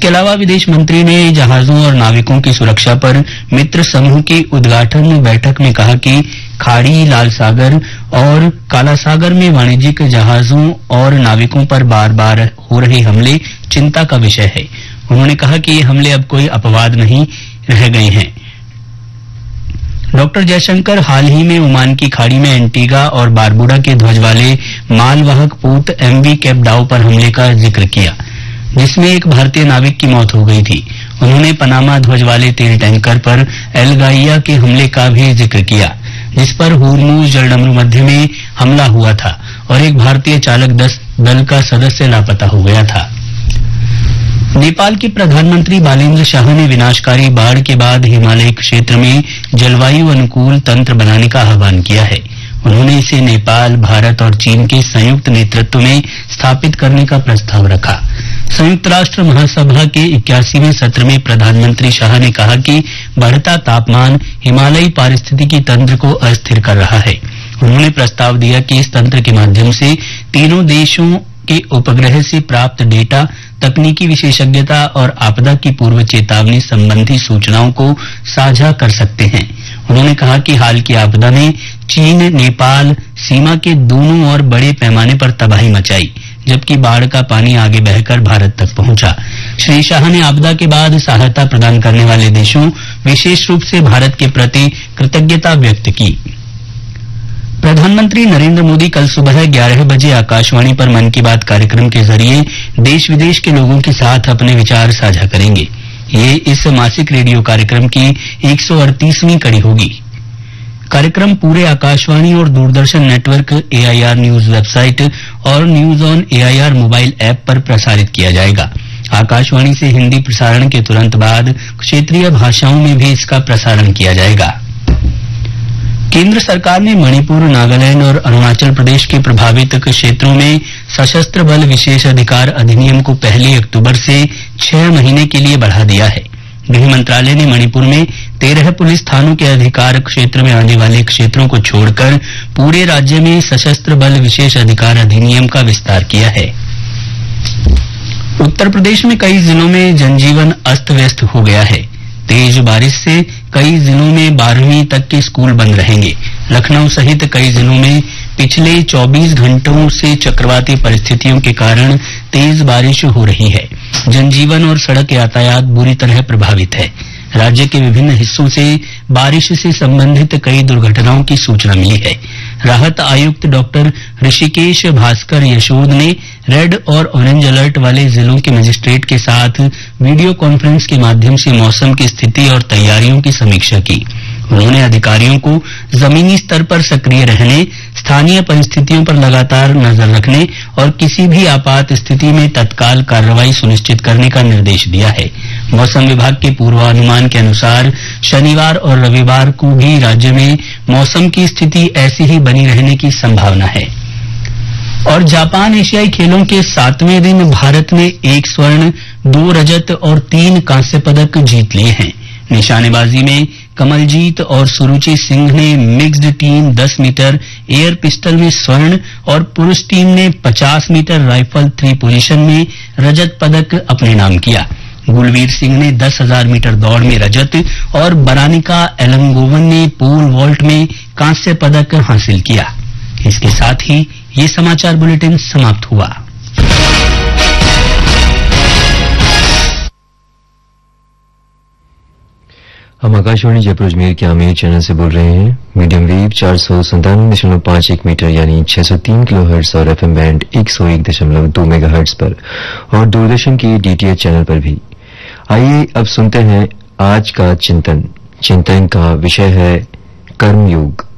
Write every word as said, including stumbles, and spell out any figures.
इसके अलावा विदेश मंत्री ने जहाजों और नाविकों की सुरक्षा पर मित्र समूह की उद्घाटन बैठक में कहा कि खाड़ी, लाल सागर और काला सागर में वाणिज्यिक जहाजों और नाविकों पर बार बार हो रहे हमले चिंता का विषय है। उन्होंने कहा कि ये हमले अब कोई अपवाद नहीं रह गए हैं। डॉक्टर जयशंकर हाल ही में ओमान की खाड़ी में एंटीगा और बारबुडा के ध्वज वाले मालवाहक पोत एमवी कैप डाउ पर हमले का जिक्र किया, जिसमें एक भारतीय नाविक की मौत हो गई थी। उन्होंने पनामा ध्वज वाले तेल टैंकर पर एल गाइया के हमले का भी जिक्र किया, जिस पर होर्मुज जलडमरू मध्य में हमला हुआ था और एक भारतीय चालक दल का सदस्य लापता हो गया था। नेपाल के प्रधानमंत्री बालेन्द्र शाह ने विनाशकारी बाढ़ के बाद हिमालय क्षेत्र में जलवायु अनुकूल तंत्र बनाने का आह्वान किया है। उन्होंने इसे नेपाल, भारत और चीन के संयुक्त नेतृत्व में स्थापित करने का प्रस्ताव रखा। संयुक्त राष्ट्र महासभा के इक्यासीवें सत्र में प्रधानमंत्री शाह ने कहा कि बढ़ता तापमान हिमालयी पारिस्थितिकी तंत्र को अस्थिर कर रहा है। उन्होंने प्रस्ताव दिया कि इस तंत्र के माध्यम से तीनों देशों के उपग्रह से प्राप्त डेटा, तकनीकी विशेषज्ञता और आपदा की पूर्व चेतावनी संबंधी सूचनाओं को साझा कर सकते हैं। उन्होंने कहा कि हाल की आपदा में चीन, नेपाल सीमा के दोनों ओर बड़े पैमाने पर तबाही मचाई, जबकि बाढ़ का पानी आगे बहकर भारत तक पहुंचा। श्री शाह ने आपदा के बाद सहायता प्रदान करने वाले देशों, विशेष रूप से भारत के प्रति कृतज्ञता व्यक्त की। प्रधानमंत्री नरेंद्र मोदी कल सुबह ग्यारह बजे आकाशवाणी पर मन की बात कार्यक्रम के जरिए देश विदेश के लोगों के साथ अपने विचार साझा करेंगे। ये इस मासिक रेडियो कार्यक्रम की एक सौ अड़तीसवीं कड़ी होगी। कार्यक्रम पूरे आकाशवाणी और Doordarshan network, AIR news website और news on AIR mobile app पर प्रसारित किया जाएगा। आकाशवाणी से हिंदी प्रसारण के तुरंत बाद क्षेत्रीय भाषाओं में भी इसका प्रसारण किया जाएगा। केंद्र सरकार ने मणिपुर, नागालैंड और अरुणाचल प्रदेश के प्रभावित क्षेत्रों में सशस्त्र बल विशेष अधिकार अधिनियम को पहली अक्टूबर से छह महीने के लिए बढ़ा दिया है। गृह मंत्रालय ने मणिपुर में तेरह पुलिस थानों के अधिकार क्षेत्र में आने वाले क्षेत्रों को छोड़कर पूरे राज्य में सशस्त्र बल विशेष अधिकार अधिनियम का विस्तार किया है। उत्तर प्रदेश में कई जिलों में जनजीवन अस्त व्यस्त हो गया है। तेज बारिश से कई जिलों में बारहवीं तक के स्कूल बंद रहेंगे। लखनऊ सहित कई जिलों में पिछले चौबीस घंटों से चक्रवाती परिस्थितियों के कारण तेज बारिश हो रही है। जनजीवन और सड़क यातायात बुरी तरह प्रभावित है। राज्य के विभिन्न हिस्सों से बारिश से संबंधित कई दुर्घटनाओं की सूचना मिली है। राहत आयुक्त डॉक्टर ऋषिकेश भास्कर यशोद ने रेड और ऑरेंज अलर्ट वाले जिलों के मजिस्ट्रेट के साथ वीडियो कॉन्फ्रेंस के माध्यम से मौसम की स्थिति और तैयारियों की समीक्षा की। उन्होंने अधिकारियों को जमीनी स्तर पर सक्रिय रहने, स्थानीय परिस्थितियों पर लगातार नजर रखने और किसी भी आपात स्थिति में तत्काल कार्रवाई सुनिश्चित करने का निर्देश दिया है। मौसम विभाग के पूर्वानुमान के अनुसार शनिवार और रविवार को भी राज्य में मौसम की स्थिति ऐसी ही बनी रहने की संभावना है। और जापान एशियाई खेलों के सातवें दिन भारत ने एक स्वर्ण, दो रजत और तीन कांस्य पदक जीत लिए हैं। निशानेबाजी में कमलजीत और सुरुचि सिंह ने मिक्स्ड टीम दस मीटर एयर पिस्टल में स्वर्ण और पुरुष टीम ने पचास मीटर राइफल थ्री पोजीशन में रजत पदक अपने नाम किया। गुलवीर सिंह ने दस हजार मीटर दौड़ में रजत और बरानिका एलंगोवन ने पोल वॉल्ट में कांस्य पदक हासिल किया। इसके साथ ही ये समाचार बुलेटिन समाप्त हुआ। हम आकाशवाणी जयपुर अजमेर के आमेर चैनल से बोल रहे हैं। मीडियम वेव चार सौ संतानवे दशमलव पांच एक मीटर यानी छह सौ तीन किलो हर्ट्ज और एफएम बैंड एक सौ एक दशमलव दो मेगा हर्ट्ज पर और दूरदर्शन के डीटीएच चैनल पर भी। आइए अब सुनते हैं आज का चिंतन। चिंतन का विषय है कर्मयोग।